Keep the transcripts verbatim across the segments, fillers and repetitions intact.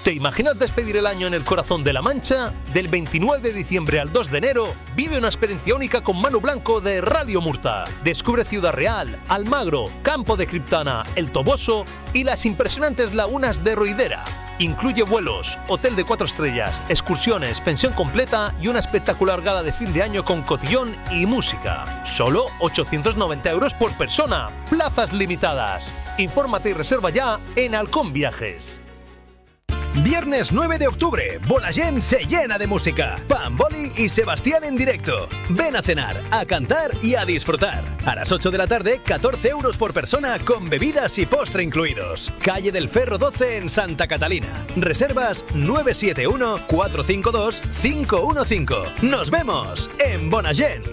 ¿Te imaginas despedir el año en el corazón de La Mancha? Del veintinueve de diciembre al dos de enero, vive una experiencia única con Manu Blanco de Radio Murta. Descubre Ciudad Real, Almagro, Campo de Criptana, El Toboso y las impresionantes lagunas de Roidera. Incluye vuelos, hotel de cuatro estrellas, excursiones, pensión completa y una espectacular gala de fin de año con cotillón y música. Solo ochocientos noventa euros por persona. Plazas limitadas. Infórmate y reserva ya en Halcón Viajes. Viernes nueve de octubre, Bonagent se llena de música. Pamboli y Sebastián en directo. Ven a cenar, a cantar y a disfrutar. A las ocho de la tarde, catorce euros por persona con bebidas y postre incluidos. Calle del Ferro doce en Santa Catalina. Reservas nueve siete uno, cuatro cinco dos, cinco uno cinco. ¡Nos vemos en Bonagent!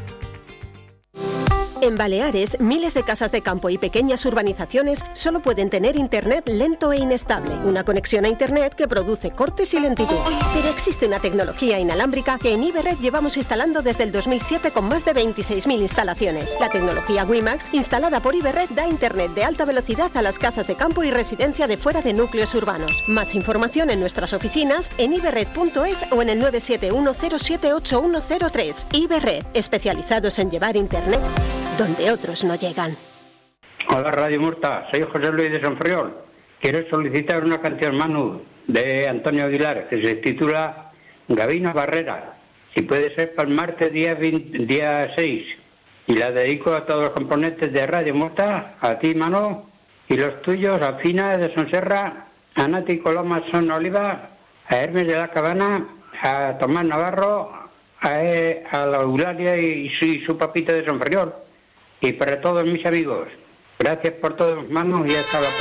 En Baleares, miles de casas de campo y pequeñas urbanizaciones solo pueden tener internet lento e inestable, una conexión a internet que produce cortes y lentitud. Pero existe una tecnología inalámbrica que en Iberred llevamos instalando desde el dos mil siete con más de veintiséis mil instalaciones. La tecnología WiMAX, instalada por Iberred, da internet de alta velocidad a las casas de campo y residencia de fuera de núcleos urbanos. Más información en nuestras oficinas, en iberred punto es o en el nueve siete uno cero siete ocho uno cero tres. Iberred, especializados en llevar internet donde otros no llegan. Hola Radio Murta, soy José Luis de Sanfriol. Quiero solicitar una canción, Manu, de Antonio Aguilar, que se titula Gabino Barrera. Si puede ser para el martes día, veinte, día seis. Y la dedico a todos los componentes de Radio Murta, a ti, Manu, y los tuyos, a Fina de Sonserra, a Nati Coloma Son Oliva, a Hermes de la Cabana, a Tomás Navarro, a, e, a la Eulalia y su, y su papito de Sanfriol. Y para todos mis amigos, gracias por todos, manos, y hasta la próxima.